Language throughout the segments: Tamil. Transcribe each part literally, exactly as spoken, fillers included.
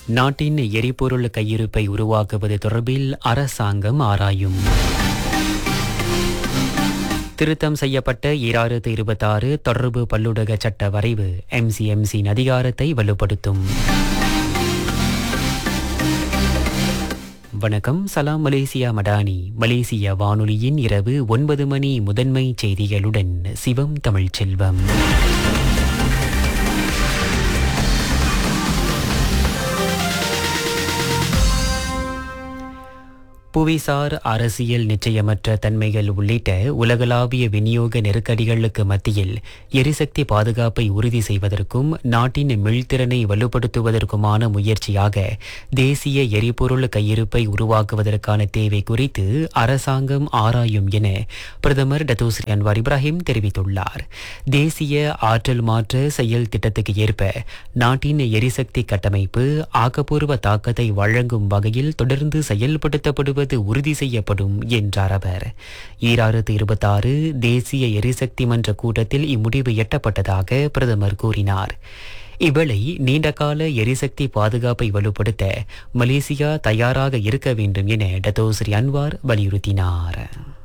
நாட்டின் எரிபொருள் கையிருப்பை உருவாக்குவது தொடர்பில் அரசாங்கம் ஆராயும். திருத்தம் செய்யப்பட்ட ஈராயிரத்து இருபத்தாறு தொடர்பு பல்லுடக சட்ட வரைவு எம்சிஎம்சியின் அதிகாரத்தை வலுப்படுத்தும். வணக்கம், சலாம் மலேசியா மடானி. மலேசிய வானொலியின் இரவு ஒன்பது மணி முதன்மை செய்திகளுடன் சிவம் தமிழ்ச்செல்வம். புவிசார் அரசியல் நிச்சயமற்ற தன்மைகள் உள்ளிட்ட உலகளாவிய விநியோக நெருக்கடிகளுக்கு மத்தியில் எரிசக்தி பாதுகாப்பை உறுதி செய்வதற்கும் நாட்டின் மீள்திறனை வலுப்படுத்துவதற்குமான முயற்சியாக தேசிய எரிபொருள் கையிருப்பை உருவாக்குவதற்கான தேவை குறித்து அரசாங்கம் ஆராயும் என பிரதமர் டத்தோஸ்ரீ அன்வார் இப்ராஹிம் தெரிவித்துள்ளார். தேசிய ஆற்றல் மாற்ற செயல் திட்டத்துக்கு ஏற்ப நாட்டின் எரிசக்தி கட்டமைப்பு ஆக்கப்பூர்வ தாக்கத்தை வழங்கும் வகையில் தொடர்ந்து செயல்படுத்தப்படுவது உறுதி செய்யப்படும் என்றார் அவர். ஈராயிரத்து இருபத்தாறு தேசிய எரிசக்தி மன்ற கூட்டத்தில் இம்முடிவு எட்டப்பட்டதாக பிரதமர் கூறினார். இவ்வேளை நீண்டகால எரிசக்தி பாதுகாப்பை வலுப்படுத்த மலேசியா தயாராக இருக்க வேண்டும் என டத்தோஸ்ரீ அன்வார் வலியுறுத்தினார்.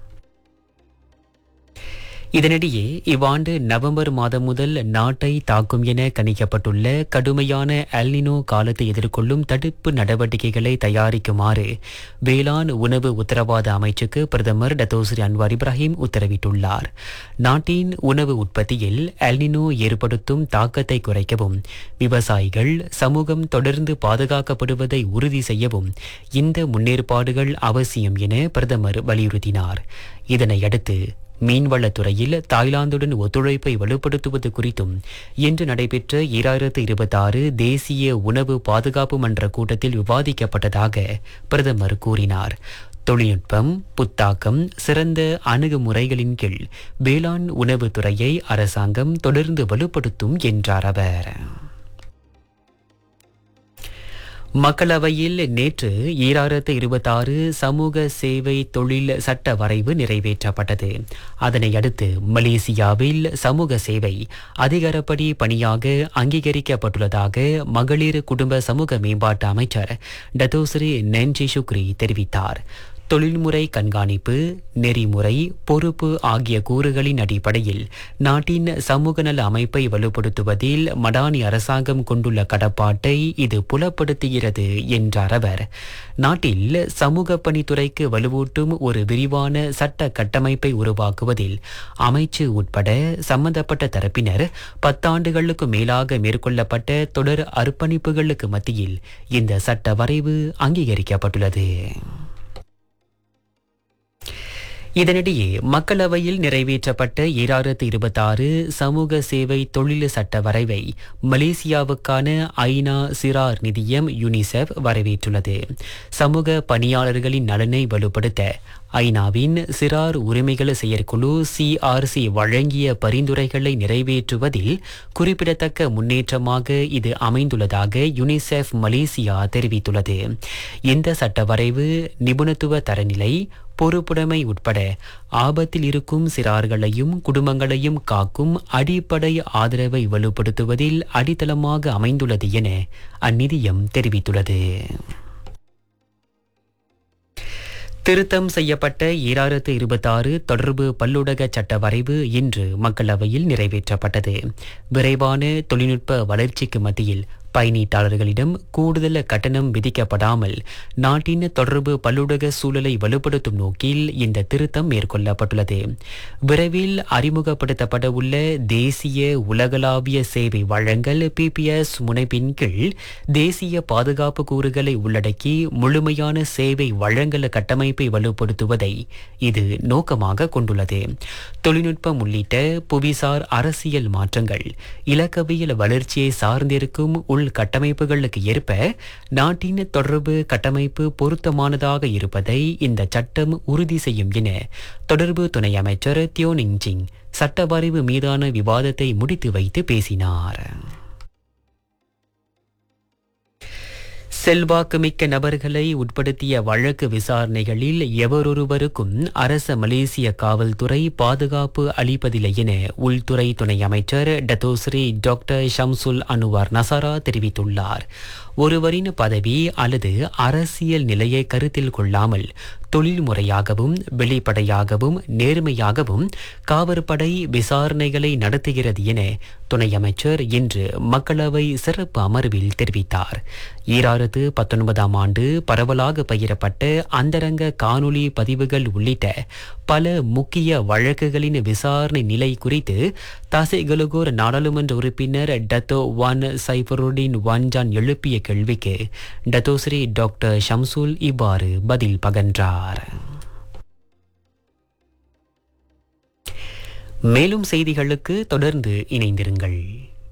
இதனிடையே இவ்வாண்டு நவம்பர் மாதம் முதல் நாட்டை தாக்கும் என கணிக்கப்பட்டுள்ள கடுமையான எல்னினோ காலத்தை எதிர்கொள்ளும் தடுப்பு நடவடிக்கைகளை தயாரிக்குமாறு வேளாண் உணவு உத்தரவாத அமைச்சுக்கு பிரதமர் டத்தோஸ்ரீ அன்வார் இப்ராஹிம் உத்தரவிட்டுள்ளார். நாட்டின் உணவு உற்பத்தியில் எல்னினோ ஏற்படுத்தும் தாக்கத்தை குறைக்கவும் விவசாயிகள் சமூகம் தொடர்ந்து பாதுகாக்கப்படுவதை உறுதி செய்யவும் இந்த முன்னேற்பாடுகள் அவசியம் என பிரதமர் வலியுறுத்தினார். இதனையடுத்து மீன்வளத்துறையில் தாய்லாந்துடன் ஒத்துழைப்பை வலுப்படுத்துவது குறித்தும் இன்று நடைபெற்ற ஈராயிரத்து இருபத்தாறு தேசிய உணவு பாதுகாப்பு மன்ற கூட்டத்தில் விவாதிக்கப்பட்டதாக பிரதமர் கூறினார். தொழில்நுட்பம், புத்தாக்கம், சிறந்த அணுகுமுறைகளின் கீழ் வேளாண் உணவுத்துறையை அரசாங்கம் தொடர்ந்து வலுப்படுத்தும் என்றார் அவர். மக்களவையில் நேற்று ஈராயிரத்து இருபத்தாறு சமூக சேவை தொழில் சட்ட வரைவு நிறைவேற்றப்பட்டது. அதனை அடுத்து மலேசியாவில் சமூக சேவை அதிகாரப்படி பணியாக அங்கீகரிக்கப்பட்டுள்ளதாக மகளிர் குடும்ப சமூக மேம்பாட்டு அமைச்சர் டத்தோஸ்ரீ நென்ஜி சுக்ரி தெரிவித்தார். தொழில்முறை கண்காணிப்பு, நெறிமுறை, பொறுப்பு ஆகிய கூறுகளின் அடிப்படையில் நாட்டின் சமூக நல அமைப்பை வலுப்படுத்துவதில் மடானி அரசாங்கம் கொண்டுள்ள கடப்பாட்டை இது புலப்படுத்துகிறது என்றார் அவர். நாட்டில் சமூக பணித்துறைக்கு வலுவூட்டும் ஒரு விரிவான சட்ட கட்டமைப்பை உருவாக்குவதில் அமைச்சு உட்பட சம்பந்தப்பட்ட தரப்பினர் பத்தாண்டுகளுக்கு மேலாக மேற்கொள்ளப்பட்ட தொடர் அர்ப்பணிப்புகளுக்கு மத்தியில் இந்த சட்ட வரைவு அங்கீகரிக்கப்பட்டுள்ளது. இதனிடையே மக்களவையில் நிறைவேற்றப்பட்ட ஈராயிரத்து இருபத்தாறு சமூக சேவை தொழில் சட்ட வரைவை மலேசியாவுக்கான ஐநா சிறார் நிதியம் யுனிசெஃப் வரவேற்றுள்ளது. சமூக பணியாளர்களின் நலனை வலுப்படுத்த ஐநாவின் சிறார் உரிமைகள் செயற்குழு சிஆர்சி வழங்கிய பரிந்துரைகளை நிறைவேற்றுவதில் குறிப்பிடத்தக்க முன்னேற்றமாக இது அமைந்துள்ளதாக யுனிசெஃப் மலேசியா தெரிவித்துள்ளது. இந்த சட்ட வரைவு நிபுணத்துவ தரநிலை, பொறுப்புடைமை உட்பட ஆபத்தில் இருக்கும் சிறார்களையும் குடும்பங்களையும் காக்கும் அடிப்படை ஆதரவை வலுப்படுத்துவதில் அடித்தளமாக அமைந்துள்ளது என அந்நிதியம் தெரிவித்துள்ளது. திருத்தம் செய்யப்பட்ட ஈராயிரத்து இருபத்தாறு தொடர்பு பல்லுடக சட்ட வரைவு இன்று மக்களவையில் நிறைவேற்றப்பட்டது. விரைவான தொழில்நுட்ப வளர்ச்சிக்கு மத்தியில் பயணீட்டாளர்களிடம் கூடுதல் கட்டணம் விதிக்கப்படாமல் நாட்டின் தொடர்பு பல்லுடக சூழலை வலுப்படுத்தும் நோக்கில் இந்த திருத்தம் மேற்கொள்ளப்பட்டுள்ளது. விரைவில் அறிமுகப்படுத்தப்பட உள்ள தேசிய உலகளாவிய சேவை வழங்கல் பிபிஎஸ் முனைப்பின் கீழ் தேசிய பாதுகாப்பு கூறுகளை உள்ளடக்கி முழுமையான சேவை வழங்கல் கட்டமைப்பை வலுப்படுத்துவதை இது நோக்கமாக கொண்டுள்ளது. தொழில்நுட்பம் உள்ளிட்ட புவிசார் அரசியல் மாற்றங்கள், இலக்கவியல் வளர்ச்சியை சார்ந்திருக்கும் கட்டமைப்புகளுக்கு ஏற்ப நாட்டின் தொடர்பு கட்டமைப்பு பொருத்தமானதாக இருப்பதை இந்த சட்டம் உறுதி செய்யும் என தொடர்பு துணை அமைச்சர் தியோ நிங்ஜிங் சட்ட வரைவு மீதான விவாதத்தை முடித்து வைத்து பேசினார். செல்வாக்குமிக்க நபர்களை உட்படுத்திய வழக்கு விசாரணைகளில் எவரொருவருக்கும் அரச மலேசிய காவல்துறை பாதுகாப்பு அளிப்பதில்லை என உள்துறை துணை அமைச்சர் டத்தோஸ்ரீ டாக்டர் ஷம்சுல் அன்வார் நசாரா தெரிவித்துள்ளார். ஒருவரின் பதவி அல்லது அரசியல் நிலையை கருத்தில் கொள்ளாமல் தொழில்முறையாகவும் வெளிப்படையாகவும் நேர்மையாகவும் காவற்படை விசாரணைகளை நடத்துகிறது என துணை அமைச்சர் இன்று மக்களவை சிறப்பு அமர்வில் தெரிவித்தார். ஈராயிரத்து பத்தொன்பதாம் ஆண்டு பரவலாக பகிரப்பட்ட அந்தரங்க காணொலி பதிவுகள் உள்ளிட்ட பல முக்கிய வழக்குகளின் விசாரணை நிலை குறித்து தசைகலுகோர் நாடாளுமன்ற உறுப்பினர் டத்தோ வான் சைஃபருடின் வான்ஜான் எழுப்பிய கேள்விக்கு டத்தோஸ்ரீ டாக்டர் ஷம்சுல் இவ்வாறு பதில் பகன்றார். மேலும் செய்திகளுக்கு தொடர்ந்து இணைந்திருங்கள்.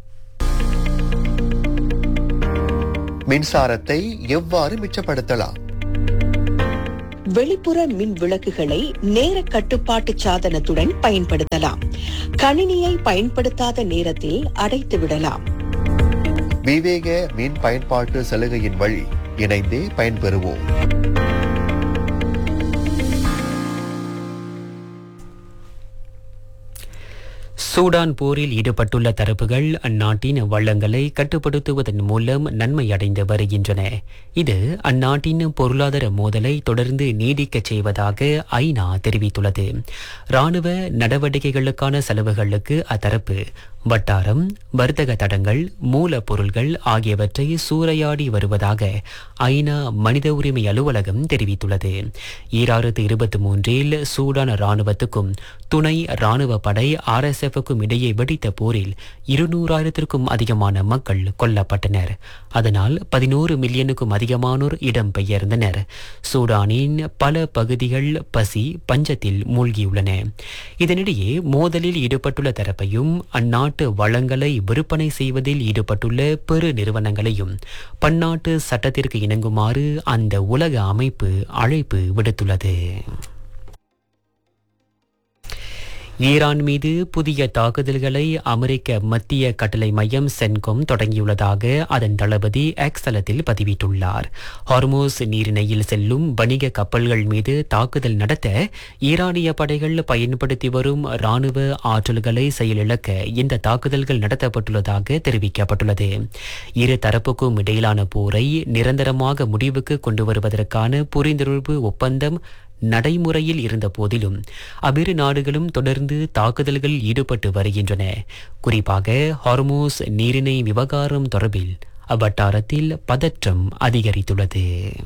மின்சாரத்தை எவ்வாறு மிச்சப்படுத்தலாம்? வெளிப்புற மின் விளக்குகளை நேர கட்டுப்பாட்டு சாதனத்துடன் பயன்படுத்தலாம். கணினியை பயன்படுத்தாத நேரத்தில் அடைத்து விடலாம். விவேக மின் பயன்பாட்டு சலுகையின் வழி இணைந்தே பயன்பெறுவோம். சூடான் போரில் ஈடுபட்டுள்ள தரப்புகள் அந்நாட்டின் வள்ளங்களை கட்டுப்படுத்துவதன் மூலம் நன்மை அடைந்து வருகின்றன. இது அந்நாட்டின் பொருளாதார மோதலை தொடர்ந்து நீடிக்கச் செய்வதாக ஐநா தெரிவித்துள்ளது. இராணுவ நடவடிக்கைகளுக்கான செலவுகளுக்கு அத்தரப்பு வட்டாரம், வர்த்தக தடங்கள், மூலப்பொருள்கள் ஆகியவற்றை சூறையாடி வருவதாக ஐநா மனித உரிமை அலுவலகம் தெரிவித்துள்ளது. ஈராயிரத்து இருபத்தி மூன்றில் சூடான் இராணுவத்துக்கும் துணை இராணுவ படை ஆர்எஸ்எஃப்க்கும் இடையே வெடித்த போரில் இருநூறாயிரத்திற்கும் அதிகமான மக்கள் கொல்லப்பட்டனர். அதனால் பதினோரு மில்லியனுக்கும் அதிகமானோர் இடம்பெயர்ந்தனர். சூடானின் பல பகுதிகள் பசி பஞ்சத்தில் மூழ்கியுள்ளன. இதனிடையே மோதலில் ஈடுபட்டுள்ள தரப்பையும் அந்நாட்டு வளங்களை விற்பனை செய்வதில் ஈடுபட்டுள்ள பெரு நிறுவனங்களையும் பன்னாட்டு சட்டத்திற்கு இணங்குமாறு அந்த உலக அமைப்பு அழைப்பு விடுத்துள்ளது. ஈரான் மீது புதிய தாக்குதல்களை அமெரிக்க மத்திய கட்டளை மையம் சென்கோம் தொடங்கியுள்ளதாக அதன் தளபதி எக்ஸ் தளத்தில் பதிவிட்டுள்ளார். ஹார்மோஸ் நீரிணையில் செல்லும் வணிக கப்பல்கள் மீது தாக்குதல் நடத்த ஈரானிய படைகள் பயன்படுத்தி வரும் இராணுவ ஆற்றல்களை செயலிழக்க இந்த தாக்குதல்கள் நடத்தப்பட்டுள்ளதாக தெரிவிக்கப்பட்டுள்ளது. இரு தரப்புக்கும் இடையிலான போரை நிரந்தரமாக முடிவுக்கு கொண்டு வருவதற்கான புரிந்துணர்வு ஒப்பந்தம் நடைமுறையில் இருந்த போதிலும் அவ்விரு நாடுகளும் தொடர்ந்து தாக்குதல்களில் ஈடுபட்டு வருகின்றன. குறிப்பாக ஹார்மோஸ் நீரிணை விவகாரம் தொடர்பில் அவ்வட்டாரத்தில் பதற்றம் அதிகரித்துள்ளது.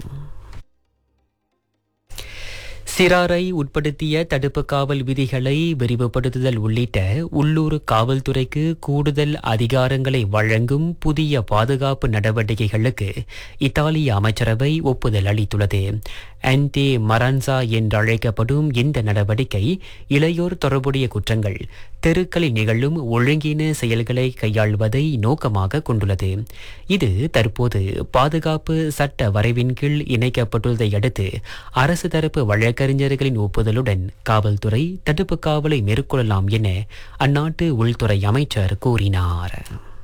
சிறாரை உட்படுத்திய தடுப்பு காவல் விதிகளை விரிவுபடுத்துதல் உள்ளிட்ட உள்ளூர் காவல்துறைக்கு கூடுதல் அதிகாரங்களை வழங்கும் புதிய பாதுகாப்பு நடவடிக்கைகளுக்கு இத்தாலிய அமைச்சரவை ஒப்புதல் அளித்துள்ளது. ஆன்டி மரான்சா என்றழைக்கப்படும் இந்த நடவடிக்கை இளையோர் தொடர்புடைய குற்றங்கள், தெருக்களில் நிகழும் ஒழுங்கீன செயல்களை கையாள்வதை நோக்கமாக கொண்டுள்ளது. இது தற்போது பாதுகாப்பு சட்ட வரைவின் கீழ் இணைக்கப்பட்டுள்ளதை அடுத்து அரசு தரப்பு வழக்கறிஞர்களின் ஒப்புதலுடன் காவல்துறை தடுப்பு காவலை மேற்கொள்ளலாம் என அந்நாட்டு உள்துறை அமைச்சர் கூறினார்.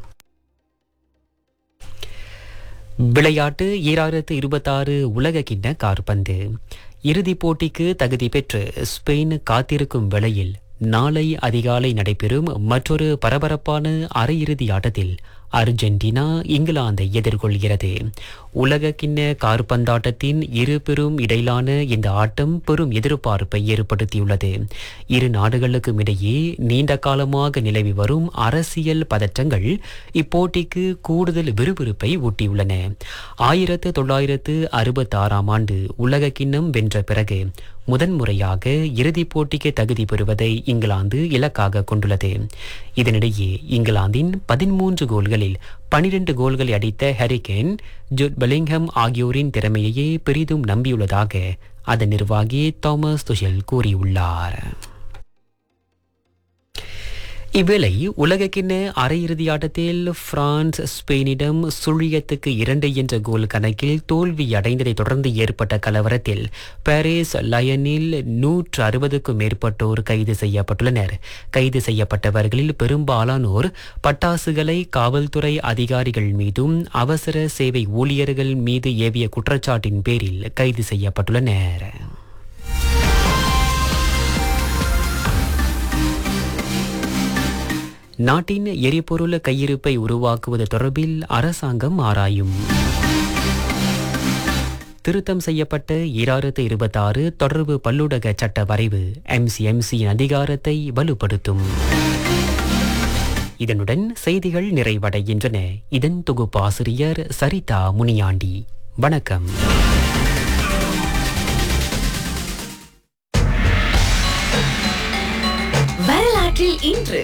விளையாட்டு ஈராயிரத்து இருபத்தாறு உலக கிண்ண காற்பந்து இறுதிப் போட்டிக்கு தகுதி பெற்று ஸ்பெயின் காத்திருக்கும் வேளையில் நாளை அதிகாலை நடைபெறும் மற்றொரு பரபரப்பான அரையிறுதி ஆட்டத்தில் அர்ஜென்டினா இங்கிலாந்தை எதிர்கொள்கிறது. உலக கிண்ண காற்பந்தாட்டத்தின் இரு பெரும் இடையிலான இந்த ஆட்டம் பெரும் எதிர்பார்ப்பை ஏற்படுத்தியுள்ளது. இரு நாடுகளுக்கும் இடையே நீண்ட காலமாக நிலவி வரும் அரசியல் பதற்றங்கள் இப்போட்டிக்கு கூடுதல் விறுவிறுப்பை ஊட்டியுள்ளன. ஆயிரத்து தொள்ளாயிரத்து அறுபத்தி ஆறாம் ஆண்டு உலக கிண்ணம் வென்ற பிறகு முதன்முறையாக இறுதிப் போட்டிக்கு தகுதி பெறுவதை இங்கிலாந்து இலக்காக கொண்டுள்ளது. இதனிடையே இங்கிலாந்தின் பதிமூன்று கோல்களில் பனிரெண்டு கோல்களை அடித்த ஹரிகேன், ஜூட் பெலிங்ஹம் ஆகியோரின் திறமையையே பெரிதும் நம்பியுள்ளதாக அதன் நிர்வாகி தாமஸ் துஷெல் கூறியுள்ளார். இவ்வேளை உலகக்கிண்ண அரையிறுதி ஆட்டத்தில் பிரான்ஸ் ஸ்பெயினிடம் சுழியத்துக்கு இரண்டு என்ற கோல் கணக்கில் தோல்வி அடைந்ததை தொடர்ந்து ஏற்பட்ட கலவரத்தில் பாரிஸ் லயனில் நூற்று அறுபதுக்கும் மேற்பட்டோர் கைது செய்யப்பட்டுள்ளனர். கைது செய்யப்பட்டவர்களில் பெரும்பாலானோர் பட்டாசுகளை காவல்துறை அதிகாரிகள் மீதும் அவசர சேவை ஊழியர்கள் மீது ஏவிய குற்றச்சாட்டின் பேரில் கைது செய்யப்பட்டுள்ளனர். நாட்டின் எரிபொருள் கையிருப்பை உருவாக்குவது தொடர்பில் அரசாங்கம் ஆராயும். திருத்தம் செய்யப்பட்ட ஈராயிரத்து இருபத்தாறு தொடர்பு பல்லூடக சட்ட வரைவு எம்சிஎம்சியின் அதிகாரத்தை வலுப்படுத்தும். இதனுடன் செய்திகள் நிறைவடைகின்றன. இதன் தொகுப்பாசிரியர் சரிதா முனியாண்டி. வணக்கம். வரலாற்றில் இன்று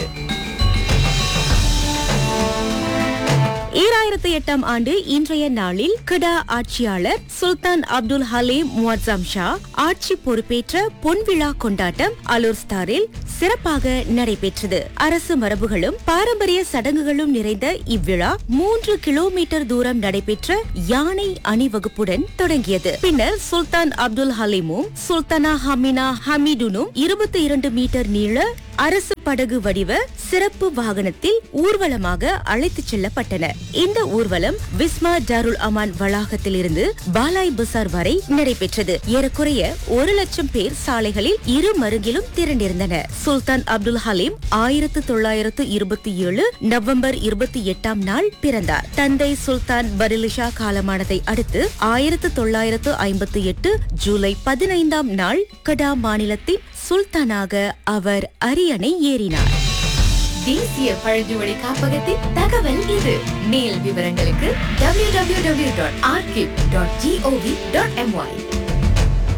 ஈராயிரத்து எட்டாம் ஆண்டு இன்றைய நாளில் கிடா ஆட்சியாளர் சுல்தான் அப்துல் ஹலீம் முஅzzam ஷா ஆட்சி பொறுப்பேற்ற பொன்விழா கொண்டாட்டம் அலுர்ஸ்தாரில் சிறப்பாக நடைபெற்றது. அரசு மரபுகளும் பாரம்பரிய சடங்குகளும் நிறைந்த இவ்விழா மூன்று கிலோமீட்டர் தூரம் நடைபெற்ற யானை அணிவகுப்புடன் தொடங்கியது. பின்னர் சுல்தான் அப்துல் ஹலீமும் சுல்தானா ஹமினா ஹமீதுனும் இருபத்தி இரண்டு மீட்டர் நீள அரசு படகு வடிவ சிறப்பு வாகனத்தில் ஊர்வலமாக அழைத்துச் செல்லப்பட்டனர். இந்த ஊர்வலம் விஸ்மா டாருல் அமான் வளாகத்தில் இருந்து பாலாய் பசார் வரை நடைபெற்றது. ஏறக்குறைய ஒரு லட்சம் பேர் சாலைகளில் இரு மருங்கிலும் திரண்டிருந்தனர். சுல்தான் அப்துல் ஹலீம் ஆயிரத்து தொள்ளாயிரத்து இருபத்தி ஏழு நவம்பர் இருபத்தி எட்டாம் நாள் பிறந்தார். தந்தை சுல்தான் பரிலிஷா காலமானதை அடுத்து ஆயிரத்து தொள்ளாயிரத்து ஐம்பத்தி எட்டு ஜூலை பதினைந்தாம் நாள் கடா மாநிலத்தின் சுல்தானாக அவர் அரியணை ஏறினார். தேசிய பழங்குடி காப்பகத்தின் தகவல் இது. மேல் விவரங்களுக்கு W W W dot archive dot gov dot MY.